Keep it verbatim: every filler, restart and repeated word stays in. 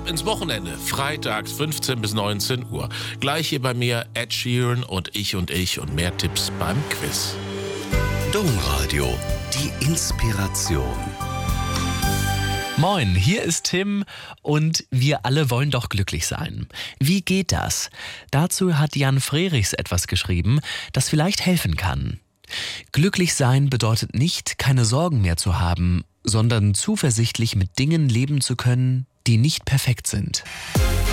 Ab ins Wochenende, freitags fünfzehn bis neunzehn Uhr. Gleich hier bei mir Ed Sheeran und Ich und Ich und mehr Tipps beim Quiz. Domradio, die Inspiration. Moin, hier ist Tim und wir alle wollen doch glücklich sein. Wie geht das? Dazu hat Jan Frerichs etwas geschrieben, das vielleicht helfen kann. Glücklich sein bedeutet nicht, keine Sorgen mehr zu haben, sondern zuversichtlich mit Dingen leben zu können, die nicht perfekt sind.